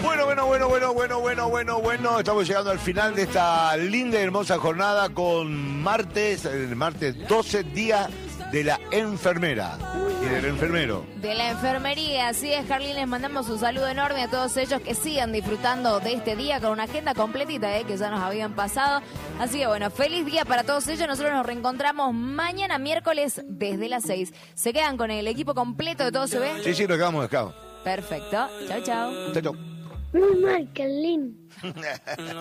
Bueno. Estamos llegando al final de esta linda y hermosa jornada con el martes 12, día de la enfermera y del enfermero. De la enfermería, así es, Carlín, les mandamos un saludo enorme a todos ellos que sigan disfrutando de este día con una agenda completita, que ya nos habían pasado. Así que bueno, feliz día para todos ellos. Nosotros nos reencontramos mañana miércoles desde las 6. ¿Se quedan con el equipo completo de Todo Se Ve? Sí, nos quedamos. Perfecto. Chau. Chau. Muy mal, Carlín.